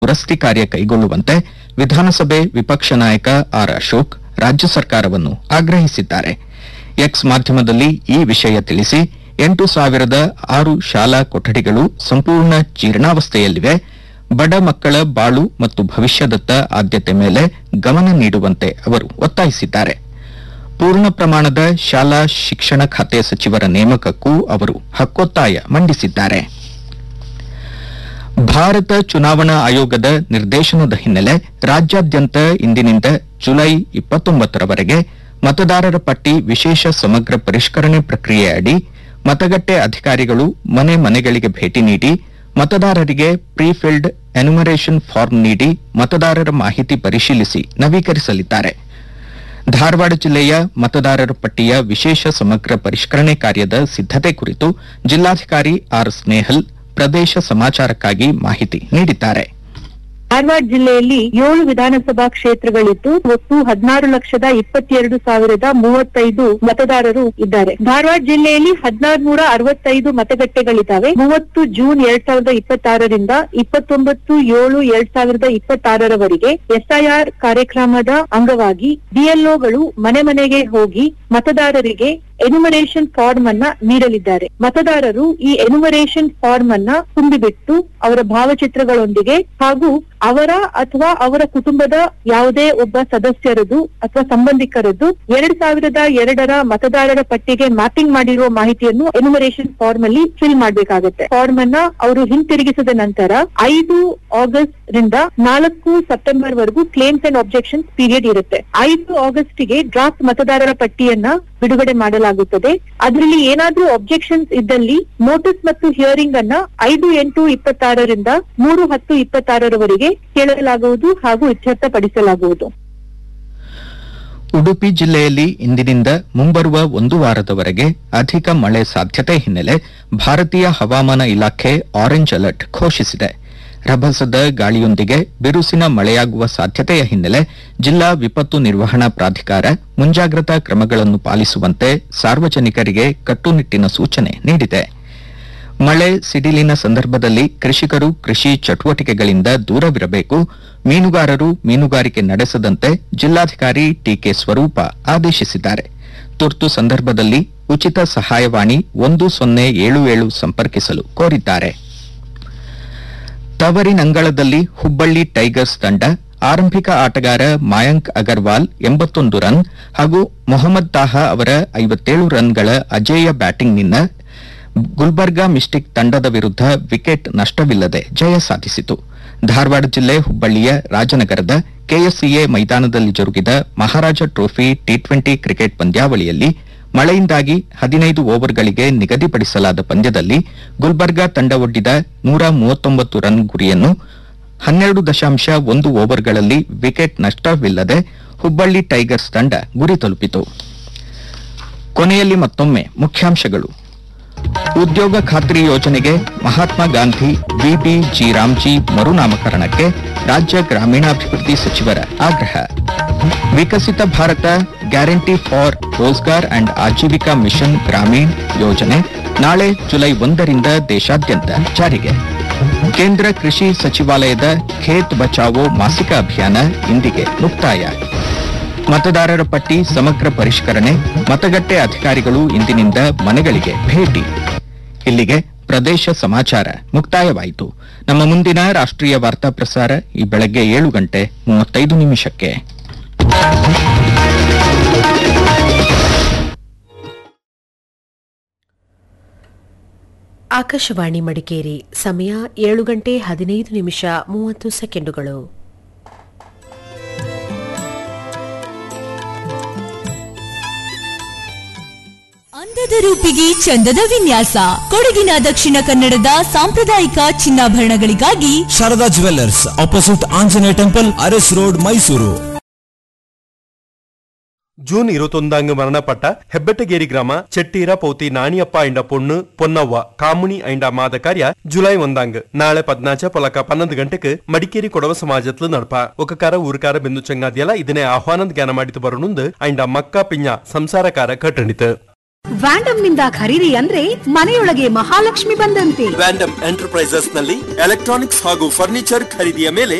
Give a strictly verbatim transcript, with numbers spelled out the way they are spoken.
ದುರಸ್ತಿ ಕಾರ್ಯ ಕೈಗೊಳ್ಳುವಂತೆ ವಿಧಾನಸಭೆ ವಿಪಕ್ಷ ನಾಯಕ ಆರ್ ಅಶೋಕ್ ರಾಜ್ಯ ಸರ್ಕಾರವನ್ನು ಆಗ್ರಹಿಸಿದ್ದಾರೆ. ಎಕ್ಸ್ ಮಾಧ್ಯಮದಲ್ಲಿ ಈ ವಿಷಯ ತಿಳಿಸಿ ಎಂಟು ಸಾವಿರದ ಆರು ಶಾಲಾ ಕೊಠಡಿಗಳು ಸಂಪೂರ್ಣ ಜೀರ್ಣಾವಸ್ಥೆಯಲ್ಲಿವೆ. ಬಡ ಮಕ್ಕಳ ಬಾಳು ಮತ್ತು ಭವಿಷ್ಯದತ್ತ ಆದ್ಯತೆ ಮೇಲೆ ಗಮನ ನೀಡುವಂತೆ ಅವರು ಒತ್ತಾಯಿಸಿದ್ದಾರೆ. ಪೂರ್ಣ ಪ್ರಮಾಣದ ಶಾಲಾ ಶಿಕ್ಷಣ ಖಾತೆ ಸಚಿವರ ನೇಮಕಕ್ಕೂ ಅವರು ಹಕ್ಕೊತ್ತಾಯ ಮಂಡಿಸಿದ್ದಾರೆ. ಭಾರತ ಚುನಾವಣಾ ಆಯೋಗದ ನಿರ್ದೇಶನದ ಹಿನ್ನೆಲೆ ರಾಜ್ಯಾದ್ಯಂತ ಇಂದಿನಿಂದ ಜುಲೈ ಇಪ್ಪತ್ತೊಂಬತ್ತರವರೆಗೆ ಮತದಾರರ ಪಟ್ಟಿ ವಿಶೇಷ ಸಮಗ್ರ ಪರಿಷ್ಕರಣೆ ಪ್ರಕ್ರಿಯೆ ಅಡಿ ಮತಗಟ್ಟೆ ಅಧಿಕಾರಿಗಳು ಮನೆ ಮನೆಗಳಿಗೆ ಭೇಟಿ ನೀಡಿ ಮತದಾರರಿಗೆ ಪ್ರೀಫಿಲ್ಡ್ ಎನ್ಯುಮರೇಷನ್ ಫಾರ್ಮ್ ನೀಡಿ ಮತದಾರರ ಮಾಹಿತಿ ಪರಿಶೀಲಿಸಿ ನವೀಕರಿಸಲಿದ್ದಾರೆ. ಧಾರವಾಡ ಜಿಲ್ಲೆಯ ಮತದಾರರ ಪಟ್ಟಿಯ ವಿಶೇಷ ಸಮಗ್ರ ಪರಿಷ್ಕರಣೆ ಕಾರ್ಯದ ಸಿದ್ದತೆ ಕುರಿತು ಜಿಲ್ಲಾಧಿಕಾರಿ ಆರ್ ಸ್ನೇಹಲ್ ಪ್ರದೇಶ ಸಮಾಚಾರಕ್ಕಾಗಿ ಮಾಹಿತಿ ನೀಡಿದ್ದಾರೆ. ಧಾರವಾಡ ಜಿಲ್ಲೆಯಲ್ಲಿ ಏಳು ವಿಧಾನಸಭಾ ಕ್ಷೇತ್ರಗಳಿದ್ದು ಒಟ್ಟು ಹದಿನಾರು ಲಕ್ಷದ ಇಪ್ಪತ್ತೆರಡು ಸಾವಿರದ ಮೂವತ್ತೈದು ಮತದಾರರು ಇದ್ದಾರೆ. ಧಾರವಾಡ ಜಿಲ್ಲೆಯಲ್ಲಿ ಹದಿನಾರು ನೂರ ಅರವತ್ತೈದು ಮತಗಟ್ಟೆಗಳಿದ್ದಾವೆ. ಮೂವತ್ತು ಜೂನ್ ಎರಡ್ ಸಾವಿರದ ಇಪ್ಪತ್ತಾರರಿಂದ ಇಪ್ಪತ್ತೊಂಬತ್ತು ಏಳು ಎರಡ್ ಸಾವಿರದ ಇಪ್ಪತ್ತಾರರವರೆಗೆ ಎಸ್ಐಆರ್ ಕಾರ್ಯಕ್ರಮದ ಅಂಗವಾಗಿ ಬಿಎಲ್ಒಗಳು ಮನೆ ಮನೆಗೆ ಹೋಗಿ ಮತದಾರರಿಗೆ ಎನ್ಯುಮರೇಷನ್ ಫಾರ್ಮ್ ಅನ್ನ ನೀಡಲಿದ್ದಾರೆ. ಮತದಾರರು ಈ ಎನ್ಯುಮರೇಷನ್ ಫಾರ್ಮ್ ಅನ್ನ ತುಂಬಿಬಿಟ್ಟು ಅವರ ಭಾವಚಿತ್ರಗಳೊಂದಿಗೆ ಹಾಗೂ ಅವರ ಅಥವಾ ಅವರ ಕುಟುಂಬದ ಯಾವುದೇ ಒಬ್ಬ ಸದಸ್ಯರದು ಅಥವಾ ಸಂಬಂಧಿಕರದ್ದು ಎರಡ್ ಸಾವಿರದ ಎರಡರ ಮತದಾರರ ಪಟ್ಟಿಗೆ ಮ್ಯಾಪಿಂಗ್ ಮಾಡಿರುವ ಮಾಹಿತಿಯನ್ನು ಎನ್ಯುಮರೇಷನ್ ಫಾರ್ಮ್ ಅಲ್ಲಿ ಫಿಲ್ ಮಾಡಬೇಕಾಗುತ್ತೆ. ಫಾರ್ಮ್ ಅನ್ನ ಅವರು ಹಿಂತಿರುಗಿಸಿದ ನಂತರ ಐದು ಆಗಸ್ಟ್ ರಿಂದ ನಾಲ್ಕು ಸೆಪ್ಟೆಂಬರ್ ವರೆಗೂ ಕ್ಲೇಮ್ಸ್ ಅಂಡ್ ಅಬ್ಜೆಕ್ಷನ್ಸ್ ಪೀರಿಯಡ್ ಇರುತ್ತೆ. ಐದು ಆಗಸ್ಟ್ ಗೆ ಡ್ರಾಫ್ಟ್ ಮತದಾರರ ಪಟ್ಟಿಯನ್ನ ಬಿಡುಗಡೆ ಮಾಡಲಾಗುತ್ತದೆ. ಅದರಲ್ಲಿ ಏನಾದ್ರೂ ಅಬ್ಜೆಕ್ಷನ್ಸ್ ಇದ್ದಲ್ಲಿ ನೋಟಿಸ್ ಮತ್ತು ಹಿಯರಿಂಗ್ ಅನ್ನ ಐದು ಎಂಟು ಇಪ್ಪತ್ತಾರರಿಂದ ಮೂರು ಹತ್ತು ಇಪ್ಪತ್ತಾರರವರೆಗೆ ಕೇಳಲಾಗುವುದು ಹಾಗೂ ಇತ್ಯರ್ಥಪಡಿಸಲಾಗುವುದು. ಉಡುಪಿ ಜಿಲ್ಲೆಯಲ್ಲಿ ಇಂದಿನಿಂದ ಮುಂಬರುವ ಒಂದು ವಾರದವರೆಗೆ ಅಧಿಕ ಮಳೆ ಸಾಧ್ಯತೆ ಹಿನ್ನೆಲೆ ಭಾರತೀಯ ಹವಾಮಾನ ಇಲಾಖೆ ಆರೆಂಜ್ ಅಲರ್ಟ್ ಘೋಷಿಸಿದೆ. ರಭಸದ ಗಾಳಿಯೊಂದಿಗೆ ಬಿರುಸಿನ ಮಳೆಯಾಗುವ ಸಾಧ್ಯತೆಯ ಹಿನ್ನೆಲೆ ಜಿಲ್ಲಾ ವಿಪತ್ತು ನಿರ್ವಹಣಾ ಪ್ರಾಧಿಕಾರ ಮುಂಜಾಗ್ರತಾ ಕ್ರಮಗಳನ್ನು ಪಾಲಿಸುವಂತೆ ಸಾರ್ವಜನಿಕರಿಗೆ ಕಟ್ಟುನಿಟ್ಟಿನ ಸೂಚನೆ ನೀಡಿದೆ. ಮಳೆ ಸಿಡಿಲಿನ ಸಂದರ್ಭದಲ್ಲಿ ಕೃಷಿಕರು ಕೃಷಿ ಚಟುವಟಿಕೆಗಳಿಂದ ದೂರವಿರಬೇಕು. ಮೀನುಗಾರರು ಮೀನುಗಾರಿಕೆ ನಡೆಸದಂತೆ ಜಿಲ್ಲಾಧಿಕಾರಿ ಟಿಕೆ ಸ್ವರೂಪ ಆದೇಶಿಸಿದ್ದಾರೆ. ತುರ್ತು ಸಂದರ್ಭದಲ್ಲಿ ಉಚಿತ ಸಹಾಯವಾಣಿ ಒಂದು ಸೊನ್ನೆ ಏಳು ಏಳು ಸಂಪರ್ಕಿಸಲು ಕೋರಿದ್ದಾರೆ. ತವರಿನಂಗಳದಲ್ಲಿ ಹುಬ್ಬಳ್ಳಿ ಟೈಗರ್ಸ್ ತಂಡ ಆರಂಭಿಕ ಆಟಗಾರ ಮಾಯಾಂಕ್ ಅಗರ್ವಾಲ್ ಎಂಬತ್ತೊಂದು ರನ್ ಹಾಗೂ ಮೊಹಮ್ಮದ್ ತಾಹಾ ಅವರ ಐವತ್ತೇಳು ರನ್ಗಳ ಅಜೇಯ ಬ್ಯಾಟಿಂಗ್ನಿಂದ ಗುಲ್ಬರ್ಗಾ ಮಿಸ್ಟಿಕ್ ತಂಡದ ವಿರುದ್ಧ ವಿಕೆಟ್ ನಷ್ಟವಿಲ್ಲದೆ ಜಯ ಸಾಧಿಸಿತು. ಧಾರವಾಡ ಜಿಲ್ಲೆ ಹುಬ್ಬಳ್ಳಿಯ ರಾಜನಗರದ ಕೆಎಸ್ಸಿಎ ಮೈದಾನದಲ್ಲಿ ಜರುಗಿದ ಮಹಾರಾಜ ಟ್ರೋಫಿ ಟಿ ಟ್ವೆಂಟಿ ಕ್ರಿಕೆಟ್ ಪಂದ್ಯಾವಳಿಯಲ್ಲಿ ಮಳೆಯಿಂದಾಗಿ ಹದಿನೈದು ಓವರ್ಗಳಿಗೆ ನಿಗದಿಪಡಿಸಲಾದ ಪಂದ್ಯದಲ್ಲಿ ಗುಲ್ಬರ್ಗಾ ತಂಡ ಒಡ್ಡಿದ ನೂರ ಮೂವತ್ತೊಂಬತ್ತು ರನ್ ಗುರಿಯನ್ನು ಹನ್ನೆರಡು ದಶಾಂಶ ಒಂದು ಓವರ್ಗಳಲ್ಲಿ ವಿಕೆಟ್ ನಷ್ಟವಿಲ್ಲದೆ ಹುಬ್ಬಳ್ಳಿ ಟೈಗರ್ಸ್ ತಂಡ ಗುರಿ ತಲುಪಿತು. ಕೊನೆಯಲ್ಲಿ ಮತ್ತೊಮ್ಮೆ ಮುಖ್ಯಾಂಶಗಳು. ಉದ್ಯೋಗ ಖಾತ್ರಿ ಯೋಜನೆಗೆ ಮಹಾತ್ಮ ಗಾಂಧಿ ವಿಬಿಜಿ ರಾಮ್ಜಿ ಮರುನಾಮಕರಣಕ್ಕೆ ರಾಜ್ಯ ಗ್ರಾಮೀಣಾಭಿವೃದ್ಧಿ ಸಚಿವರ ಆಗ್ರಹ. ವಿಕಸಿತ Bharat guarantee for Rozgar and Aajeevika mission Gramin ಯೋಜನೆ ನಾಳೆ ಜುಲೈ ಒಂದರಿಂದ ದೇಶಾದ್ಯಂತ ಜಾರಿಗೆ. ಕೇಂದ್ರ ಕೃಷಿ ಸಚಿವಾಲಯದ ಖೇತ್ ಬಚಾವೋ ಮಾಸಿಕ ಅಭಿಯಾನ ಇಂದಿಗೆ ಮುಕ್ತಾಯ. ಮತದಾರರ ಪಟ್ಟಿ ಸಮಗ್ರ ಪರಿಷ್ಕರಣೆ, ಮತಗಟ್ಟೆ ಅಧಿಕಾರಿಗಳು ಇಂದಿನಿಂದ ಮನೆಗಳಿಗೆ ಭೇಟಿ. ಇಲ್ಲಿಗೆ ಪ್ರದೇಶ ಸಮಾಚಾರ ಮುಕ್ತಾಯವಾಯಿತು. ನಮ್ಮ ಮುಂದಿನ ರಾಷ್ಟ್ರೀಯ ವಾರ್ತಾ ಪ್ರಸಾರ ಈ ಬೆಳಗ್ಗೆ ಏಳು ಗಂಟೆ ಮೂವತ್ತೈದು ನಿಮಿಷಕ್ಕೆ. ಆಕಾಶವಾಣಿ ಮಡಿಕೇರಿ. ಸಮಯ ಏಳು ಗಂಟೆ ಹದಿನೈದು ನಿಮಿಷ ಮೂವತ್ತು ಸೆಕೆಂಡುಗಳು. ಅಂದದ ರೂಪಿಗೆ ಚಂದದ ವಿನ್ಯಾಸ, ಕೊಡಗಿನ ದಕ್ಷಿಣ ಕನ್ನಡದ ಸಾಂಪ್ರದಾಯಿಕ ಚಿನ್ನಾಭರಣಗಳಿಗಾಗಿ Sharada jewellers, opposite Anjaneya temple, Aras road, Mysuru. June ഇരുപത്തൊന്നാം മരണപ്പെട്ട ഹെബ്ബറ്റഗേരി ഗ്രാമ ചെട്ടീര പൗത്തി നാണിയപ്പ അയിണ്ട പൊണ്ണ് പൊന്നವ್ವ ಕಾಮುನಿ ಅయింಡ ಮಾದ ಕಾರ್ಯ ಜುಲೈ ಒಂದಾಂಗ್ ನಾಳೆ ಪದ್ನಾಚ ಪೊಲಕ ಪನ್ನೊಂದು ಗಂಟೆಗೆ ಮಡಿಕೇರಿ ಕೊಡವ ಸಮಾಜತ್ಲು ನಡಪ ಒಕಕಾರ ಊರ್ಕಾರ ಬೆಂದು ಚಂಗಾದಿಯಲ್ಲ ಇದನ್ನೇ ಆಹ್ವಾನದ ಜ್ಞಾನ ಮಾಡಿತು ಬರೋಣುಂದು ಅయింಡ ಮಕ್ಕ ಪಿಂಜ ಸಂಸಾರಕಾರ ಕಟ್ಟಣಿತು. ವ್ಯಾಂಡಮ್ ನಿಂದ ಖರೀದಿ ಅಂದ್ರೆ ಮನೆಯೊಳಗೆ ಮಹಾಲಕ್ಷ್ಮಿ ಬಂದಂತೆ. ವ್ಯಾಂಡಮ್ ಎಂಟರ್ಪ್ರೈಸಸ್ ನಲ್ಲಿ ಎಲೆಕ್ಟ್ರಾನಿಕ್ಸ್ ಹಾಗೂ ಫರ್ನಿಚರ್ ಖರೀದಿಯ ಮೇಲೆ